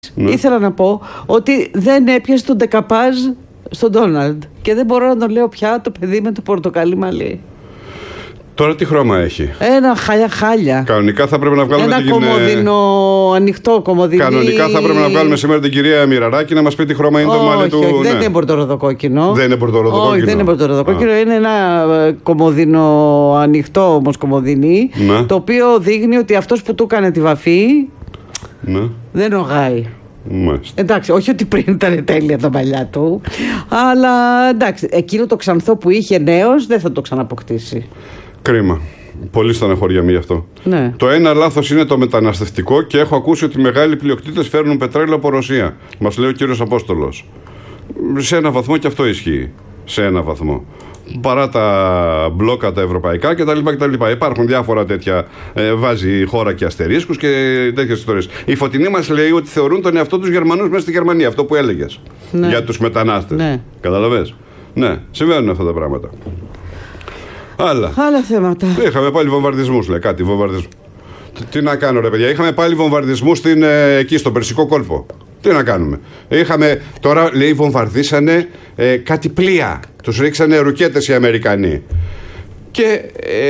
Ναι. Ήθελα να πω ότι δεν έπιασε τον ντεκαπάζ στον Ντόναλντ. Και δεν μπορώ να τον λέω πια το παιδί με το πορτοκαλί μαλλί. Τώρα τι χρώμα έχει? Ένα χάλια. Κανονικά θα πρέπει να βγάλουμε ένα κομμωδινό, ανοιχτό κομμωδινό. Κανονικά θα πρέπει να βγάλουμε σήμερα την κυρία Μοιραράκη να μας πει τι χρώμα είναι το μαλλί του. Όχι, δεν είναι μπορτοροδοκόκκινο. Δεν είναι μπορτοροδοκόκκινο. Όχι, δεν είναι μπορτοροδοκόκκινο. Είναι ένα κομμωδινό, ανοιχτό όμως κομμωδινή. Ναι. Το οποίο δείχνει ότι αυτός που του έκανε τη βαφή δεν ογάει. Μάλιστα. Εντάξει, όχι ότι πριν ήταν τέλεια τα μαλλιά του, αλλά εντάξει, εκείνο το ξανθό που είχε νέος δεν θα το ξαναποκτήσει. Κρίμα. Πολύ στεναχωριέμαι γι' αυτό. Ναι. Το ένα λάθος είναι το μεταναστευτικό και έχω ακούσει ότι οι μεγάλοι πλειοκτήτες φέρνουν πετρέλαιο από Ρωσία. Μας λέει ο κύριος Απόστολος. Σε ένα βαθμό και αυτό ισχύει. Σε ένα βαθμό. Παρά τα μπλόκα τα ευρωπαϊκά κτλ. Υπάρχουν διάφορα τέτοια. Βάζει η χώρα και αστερίσκους και τέτοιες ιστορίες. Η Φωτεινή μας λέει ότι θεωρούν τον εαυτό τους Γερμανούς μέσα στη Γερμανία. Αυτό που έλεγες. Ναι. Για τους μετανάστες. Ναι. Καταλαβες. Ναι, συμβαίνουν αυτά τα πράγματα. Άλλα θέματα. Είχαμε πάλι βομβαρδισμούς, λέει κάτι. Τι να κάνω, ρε παιδιά. Είχαμε πάλι βομβαρδισμούς εκεί στον Περσικό κόλπο. Τι να κάνουμε. Τώρα λέει βομβαρδίσανε κάτι πλοία. Τους ρίξανε ρουκέτες οι Αμερικανοί. Και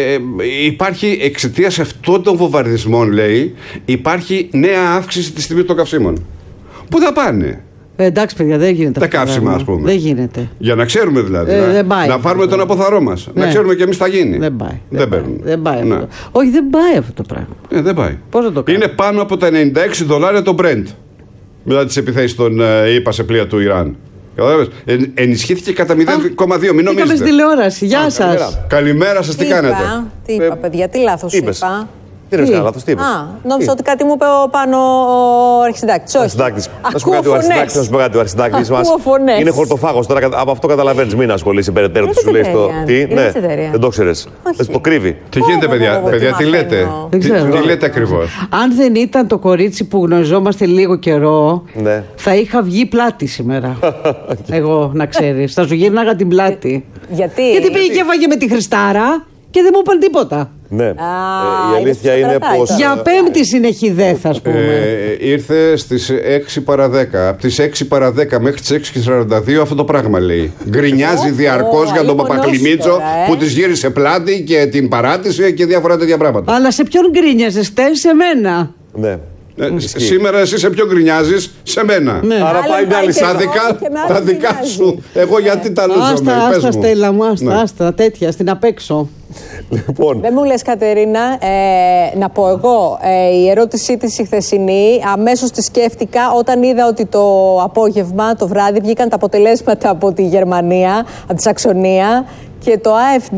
υπάρχει εξαιτίας αυτών των βομβαρδισμών, λέει, υπάρχει νέα αύξηση της τιμής των καυσίμων. Πού θα πάνε? Εντάξει, παιδιά, δεν γίνεται. Τα καύσιμα, ας πούμε. Δεν γίνεται. Για να ξέρουμε δηλαδή. Να πάρουμε τον αποθαρρό μας. Ναι. Να ξέρουμε και εμείς τι θα γίνει. Δεν πάει. Δεν πάει αυτό. Όχι, δεν πάει αυτό το πράγμα. Δεν πάει. Πώς θα το κάνουμε? Είναι πάνω από τα $96 το Brent. Μετά τις επιθέσεις των ΙΠΑ σε πλοία του Ιράν. Ενισχύθηκε κατά 0,2. Μην νομίζετε. Είχαμε στη τηλεόραση. Γεια σας. Καλημέρα σας, τι κάνετε? Τι είπα, παιδιά, τι λάθος είπα? Τι είναι καλά, λάθος, τι είπες? Νόμιζα ότι κάτι μου είπε πάνω ο αρχισυντάκτης. Όχι. Να σου πω κάτι, ο αρχισυντάκτης μας είναι χορτοφάγος. Τώρα από αυτό καταλαβαίνεις, μην ασχολείσαι περαιτέρω. Τι σου λέει στο. Τι, ναι, δεν το ξέρεις. Το κρύβει. Τι γίνεται, παιδιά, τι λέτε? Τι λέτε ακριβώς? Αν δεν ήταν το κορίτσι που γνωριζόμαστε λίγο καιρό, θα είχα βγει πλάτη σήμερα. Εγώ, να ξέρεις. Θα σου γύρναγα την πλάτη. Γιατί πήγε και έφαγε με τη Χριστάρα και δεν μου είπαν τίποτα. Ναι. Η αλήθεια είναι πως. Για πέμπτη συνεχιδέθ, ας πούμε. Ήρθε στις 6 παρά 10. Από τις 6 παρά 10 μέχρι τις 6:42 αυτό το πράγμα λέει. Γκρινιάζει διαρκώς για τον Παπακλημίτσο που της γύρισε πλάτη και την παράτησε και διάφορα τέτοια πράγματα. Αλλά σε ποιον γκρίνιαζες, σε μένα? Ναι. Σήμερα εσύ σε ποιον γκρινιάζεις? Σε μένα. Ναι. Άρα πάει πάλι τα δικά σου. Εγώ γιατί τα λούζομαι? Άστα Στέλλα μου, άστα τέτοια στην απέξω. Λοιπόν. Δεν μου λες, Κατερίνα, να πω εγώ, η ερώτησή της η χθεσινή αμέσως τη σκέφτηκα όταν είδα ότι το απόγευμα, το βράδυ, βγήκαν τα αποτελέσματα από τη Γερμανία, από τη Σαξονία και το AfD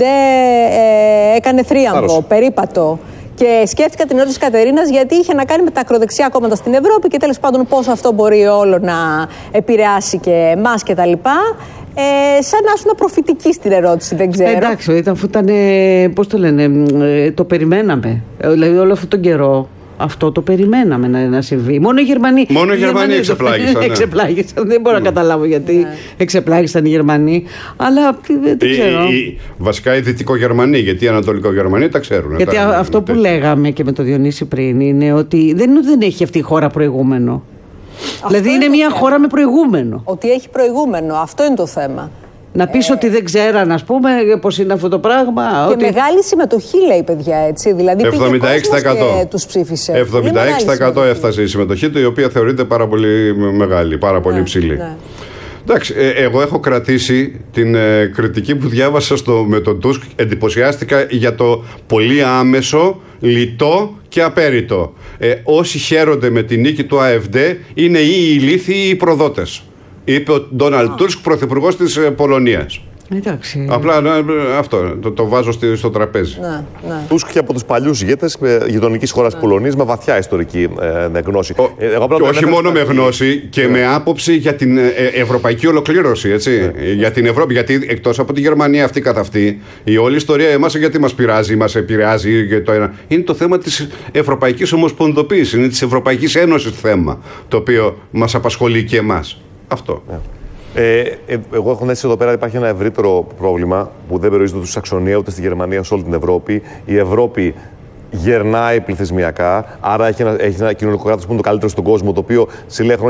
έκανε θρίαμβο, περίπατο. Και σκέφτηκα την ερώτηση της Κατερίνας γιατί είχε να κάνει με τα ακροδεξιά κόμματα στην Ευρώπη και τέλος πάντων πώς αυτό μπορεί όλο να επηρεάσει και εμάς και τα λοιπά. Σαν να ήσουν προφητική στην ερώτηση, δεν ξέρω. Εντάξει, αφού ήταν, πώς το λένε, το περιμέναμε. Δηλαδή όλο αυτόν τον καιρό. Αυτό το περιμέναμε να συμβεί. Μόνο οι Γερμανοί. Μόνο οι Γερμανοί εξεπλάγησαν. Εξεπλάγησαν. Δεν μπορώ να καταλάβω γιατί εξεπλάγησαν οι Γερμανοί. Αλλά δεν ξέρω. Βασικά οι Δυτικογερμανοί, γιατί οι Ανατολικογερμανοί τα ξέρουν. Γιατί αυτό που λέγαμε και με τον Διονύση πριν είναι ότι δεν έχει αυτή η χώρα προηγούμενο. Δηλαδή είναι μια χώρα με προηγούμενο. Ότι έχει προηγούμενο. Αυτό είναι το θέμα. Να πεις ότι δεν ξέραν, ας πούμε, πώς είναι αυτό το πράγμα. Και μεγάλη συμμετοχή, λέει, παιδιά, έτσι. Δηλαδή 76%. Και τους ψήφισε. 76% έφτασε η συμμετοχή του, η οποία θεωρείται πάρα πολύ μεγάλη, πάρα πολύ υψηλή. Ναι. Εντάξει, εγώ έχω κρατήσει την κριτική που διάβασα με τον Τούσκ. Εντυπωσιάστηκα για το πολύ άμεσο, λιτό και απέριτο. Όσοι χαίρονται με τη νίκη του AfD είναι ή οι ηλίθιοι ή οι προδότες. Είπε ο Ντόναλντ Τούσκ, πρωθυπουργός της Πολωνίας. Εντάξει. Απλά αυτό το βάζω στο τραπέζι. Ναι. Τούσκ και από τους παλιούς ηγέτες γειτονικής χώρας Πολωνίας με βαθιά ιστορική γνώση. Και όχι μόνο με γνώση και με άποψη για την ευρωπαϊκή ολοκλήρωση. Έτσι. Για την Ευρώπη. Γιατί εκτός από τη Γερμανία αυτή καθ' αυτή, η όλη ιστορία εμάς γιατί μας πειράζει, μας επηρεάζει. Είναι το θέμα της Ευρωπαϊκής Ομοσπονδοποίησης. Είναι της Ευρωπαϊκής Ένωσης θέμα. Το οποίο μας απασχολεί και εμάς. Αυτό. Εγώ έχω θέσει εδώ πέρα υπάρχει ένα ευρύτερο πρόβλημα που δεν περιορίζεται ούτε στη Σαξονία ούτε στη Γερμανία, σε όλη την Ευρώπη. Η Ευρώπη γερνάει πληθυσμιακά, άρα έχει ένα κοινωνικό κράτος που είναι το καλύτερο στον κόσμο, το οποίο σε λίγα χρόνια